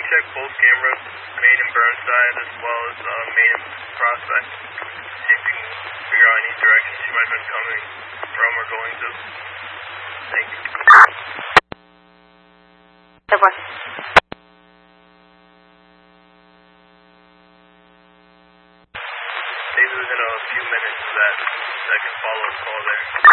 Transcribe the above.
check both cameras, main and Burnside, as well as main and Prospect. See if you can figure out any direction she might have been coming from or going to. Thank you. Maybe within a few minutes of that second follow-up call there.